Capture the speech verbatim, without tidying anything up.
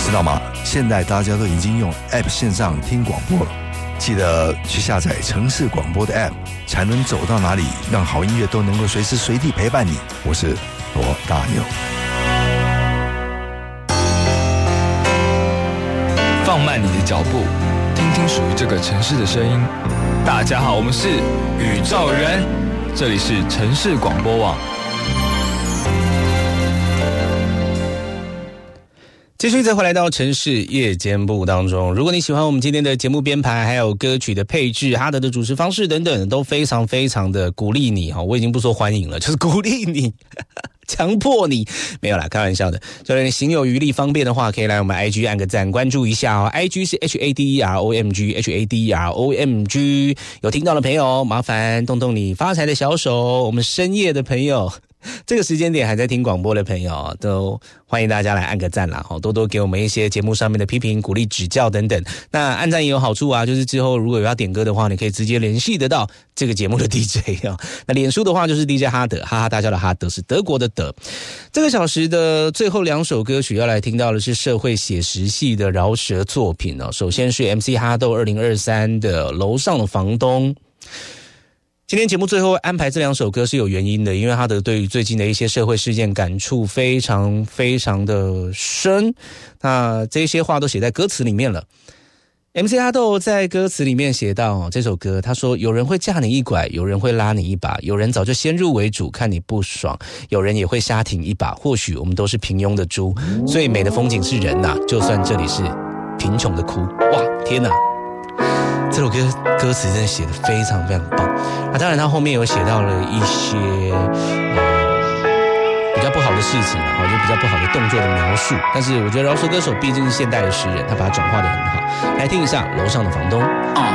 知道吗？现在大家都已经用 App 线上听广播了，记得去下载城市广播的 App， 才能走到哪里，让好音乐都能够随时随地陪伴你。我是罗大佑。 放慢你的脚步，听听属于这个城市的声音。大家好，我们是宇宙人，这里是城市广播网。 继续再回来到城市夜间部当中，如果你喜欢我们今天的节目编排，还有歌曲的配置、哈德的主持方式等等，都非常非常的鼓励你。我已经不说欢迎了，就是鼓励你，强迫你，没有啦，开玩笑的。就是你行有余力方便的话，可以来我们 I G 按个赞，关注一下哦。I G 是 H A D E R O M G H A D E R O M G， 有听到的朋友麻烦动动你发财的小手。我们深夜的朋友，这个时间点还在听广播的朋友，都欢迎大家来按个赞啦，多多给我们一些节目上面的批评、鼓励、指教等等。那按赞也有好处啊，就是之后如果有要点歌的话，你可以直接联系得到这个节目的 D J 啊。那脸书的话就是 D J 哈德，哈哈大笑的哈德是德国的德。这个小时的最后两首歌曲要来听到的是社会写实系的饶舌作品哦。首先是 M C 哈豆二零二三的楼上的房东。今天节目最后安排这两首歌是有原因的，因为哈德对于最近的一些社会事件感触非常非常的深，那这些话都写在歌词里面了。M C 哈豆在歌词里面写到这首歌，他说有人会架你一拐，有人会拉你一把，有人早就先入为主看你不爽，有人也会瞎挺一把，或许我们都是平庸的猪，最美的风景是人呐，就算这里是贫穷的窟。哇，天哪，这首歌歌词真的写得非常非常棒啊！当然，他后面有写到了一些呃比较不好的事情，然后就比较不好的动作的描述。但是我觉得饶舌歌手毕竟是现代的诗人，他把它转化得很好。来听一下《楼上的房东》。 啊、